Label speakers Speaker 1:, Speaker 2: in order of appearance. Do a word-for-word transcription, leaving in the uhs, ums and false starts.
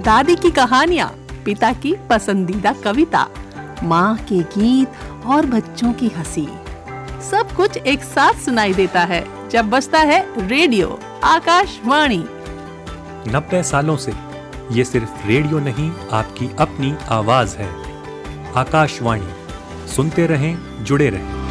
Speaker 1: दादी की कहानियाँ, पिता की पसंदीदा कविता, माँ के गीत और बच्चों की हंसी, सब कुछ एक साथ सुनाई देता है जब बजता है रेडियो आकाशवाणी।
Speaker 2: नब्बे सालों से ये सिर्फ रेडियो नहीं, आपकी अपनी आवाज है। आकाशवाणी, सुनते रहें, जुड़े रहें।